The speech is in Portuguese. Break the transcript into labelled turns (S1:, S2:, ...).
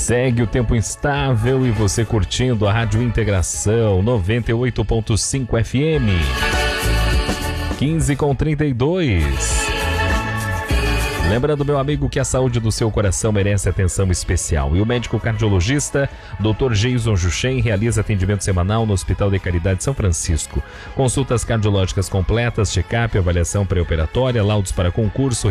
S1: Segue o tempo instável e você curtindo a Rádio Integração 98.5 FM. 15h32. Lembrando, meu amigo, que a saúde do seu coração merece atenção especial. E o médico cardiologista Dr. Jason Juchen realiza atendimento semanal no Hospital de Caridade São Francisco. Consultas cardiológicas completas, check-up, avaliação pré-operatória, laudos para concurso,